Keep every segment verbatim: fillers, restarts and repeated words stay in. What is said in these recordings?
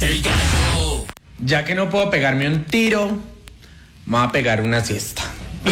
es el gallo. Ya que no puedo pegarme un tiro, me voy a pegar una siesta.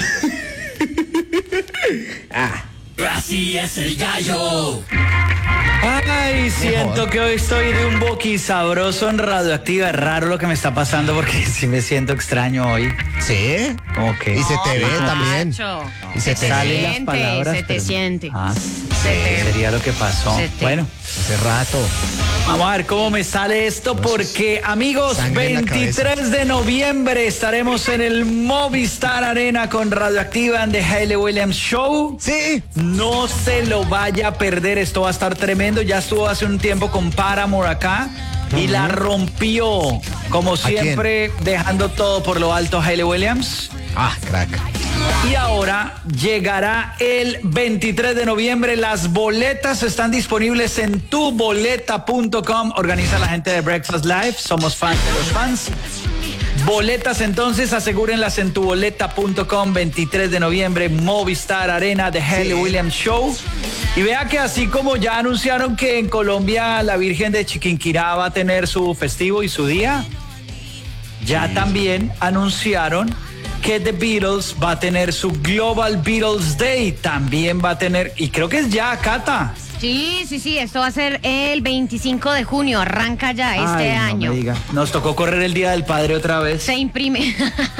ah. Así es el gallo. Ay, siento que hoy estoy de un boqui sabroso en Radioactiva. Es raro lo que me está pasando porque sí me siento extraño hoy. ¿Sí? Como que... Y se te ve también. Y se te salen las palabras. Se te pero... siente. Ah, Se te- sería lo que pasó. Se te- Bueno, Hace rato. vamos a ver cómo me sale esto porque, amigos, Sangre en la veintitrés de noviembre estaremos en el Movistar Arena con Radioactiva en The Hayley Williams Show. Sí. No se lo vaya a perder, esto va a estar tremendo. Ya estuvo hace un tiempo con Paramore acá y la rompió, como siempre, dejando todo por lo alto Hayley Williams. Ah, crack. Y ahora llegará el veintitrés de noviembre. Las boletas están disponibles en tu boleta punto com. Organiza la gente de Breakfast Live. Somos fans de los fans. Boletas entonces, asegúrenlas en tu boleta punto com. veintitrés de noviembre, Movistar Arena, The Hayley Williams Show. Y vea que así como ya anunciaron que en Colombia la Virgen de Chiquinquirá va a tener su festivo y su día, ya también anunciaron que The Beatles va a tener su Global Beatles Day. También va a tener, y creo que es ya, Cata. Sí, sí, sí, esto va a ser el veinticinco de junio, arranca ya este Ay, no año. me diga. Nos tocó correr el Día del Padre otra vez. Se imprime.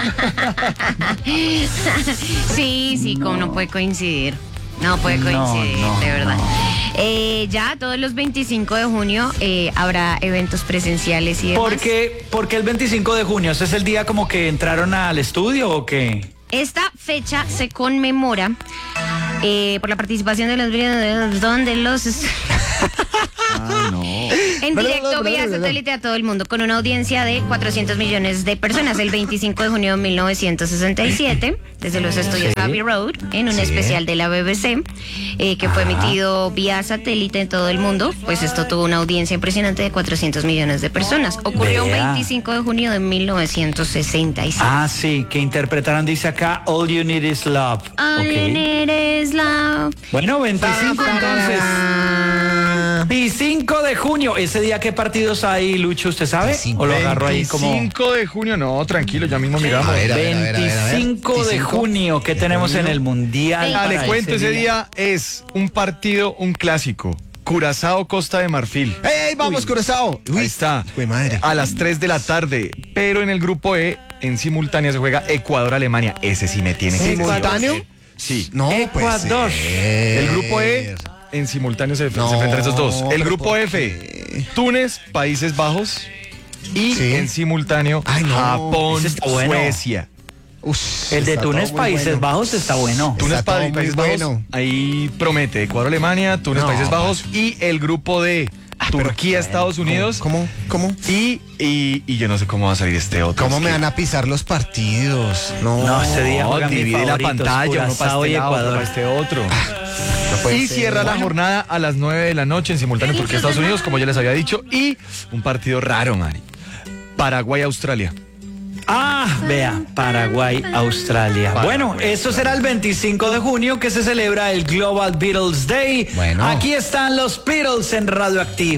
sí, sí, como no puede coincidir. No puede No, coincidir, no, de verdad. no. Eh, ya todos los veinticinco de junio eh, habrá eventos presenciales y demás. ¿Por qué, por qué el veinticinco de junio? ¿Ese es el día como que entraron al estudio o qué? Esta fecha se conmemora eh, por la participación de los donde los Ah, no. en directo vía satélite a todo el mundo con una audiencia de cuatrocientos millones de personas el veinticinco de junio de mil novecientos sesenta y siete desde los estudios Sí. Abbey Road en un Sí. especial de la B B C eh, que fue emitido vía satélite en todo el mundo. Pues esto tuvo una audiencia impresionante de cuatrocientos millones de personas. Ocurrió un Vea. veinticinco de junio de mil novecientos sesenta y siete. Ah, sí, que interpretaron, dice acá, All You Need Is Love. All Ok. you need is love. Bueno, veinticinco entonces. veinticinco de junio. ¿Ese día qué partidos hay, Lucho? ¿Usted sabe? ¿O lo agarro ahí como...? veinticinco de junio, no, tranquilo, ya mismo miramos. A ver, a ver, a ver, a ver, a ver. veinticinco de veinticinco junio, ¿qué tenemos en el Mundial? Ah, le para cuento, ese día es un partido, un clásico. Curazao, Costa de Marfil. ¡Ey, vamos, Curazao! Ahí está. Uy, madre. A las tres de la tarde. Pero en el grupo E, en simultánea se juega Ecuador-Alemania. Ese sí me tiene que ¿Simultáneo? Sí. No, Ecuador. puede ser. El grupo E, en simultáneo se, No, se enfrentan esos dos. El pero grupo ¿por F, qué? Túnez, Países Bajos. Y Sí. en simultáneo, Ay, no. Japón, Ese está bueno. Suecia. Ush, El de está Túnez, todo muy Países bueno. Bajos, está bueno. Túnez, Está todo Pa- muy Países Bajos, bueno. ahí promete Ecuador, Alemania, Túnez, No, Países Bajos y el grupo de Turquía, Estados Unidos. ¿Cómo? ¿Cómo? Y, y, y yo no sé cómo va a salir este otro. ¿Cómo Es me que- van a pisar los partidos? No, No, este día No, juegan mis divide la favoritos, pantalla, uno para Curazao este y lado, otro Ecuador. para este otro. no puede Y ser. cierra la Bueno, jornada a las nueve de la noche en simultáneo Turquía, Estados Unidos, como ya les había dicho. Y un partido raro, Mari. Paraguay, Australia. Ah, vea, Paraguay, Australia. Paraguay, Bueno, eso será el veinticinco de junio que se celebra el Global Beatles Day. Bueno. Aquí están los Beatles en Radioactiva.